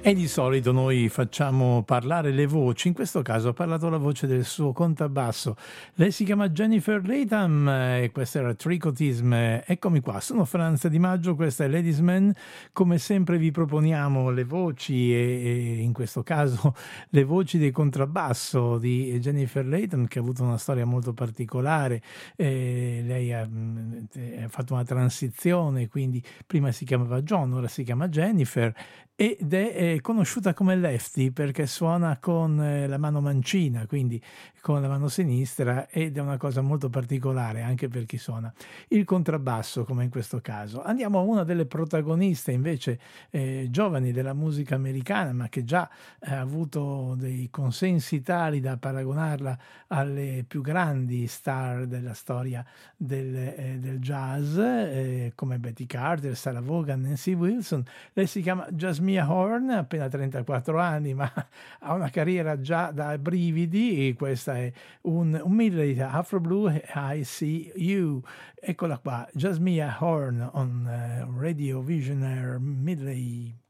E di solito noi facciamo parlare le voci, in questo caso ha parlato la voce del suo contrabbasso. Lei si chiama Jennifer Latham e questa era Tricotism. Eccomi qua, sono Franz Di Maggio, questa è Ladies Man. Come sempre vi proponiamo le voci e in questo caso le voci del contrabbasso di Jennifer Latham, che ha avuto una storia molto particolare. Lei ha fatto una transizione, quindi prima si chiamava John, ora si chiama Jennifer, ed è conosciuta come Lefty perché suona con la mano mancina, quindi con la mano sinistra, ed è una cosa molto particolare anche per chi suona il contrabbasso, come in questo caso. Andiamo a una delle protagoniste invece giovani della musica americana, ma che già ha avuto dei consensi tali da paragonarla alle più grandi star della storia del jazz, come Betty Carter, Sarah Vaughan, Nancy Wilson. Lei si chiama Jasmine Horn, ha appena 34 anni, ma ha una carriera già da brividi. E questa è un medley da Afro Blue, I See You. Eccola qua, Jasmine Horn on Radio Visionaire Medley.